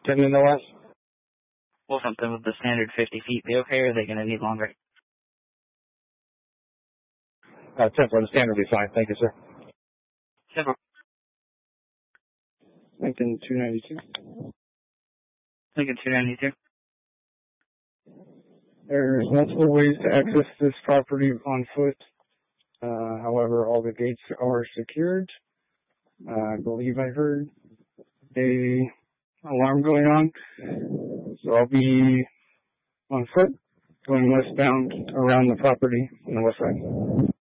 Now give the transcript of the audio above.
10 minutes less? Will something with the standard 50 feet be okay, or are they going to need longer? 10 for the standard will be fine. Thank you, sir. Simple. Lincoln 292. Lincoln 292. There's multiple ways to access this property on foot. However, all the gates are secured. I believe I heard a alarm going on. So I'll be on foot going westbound around the property on the west side.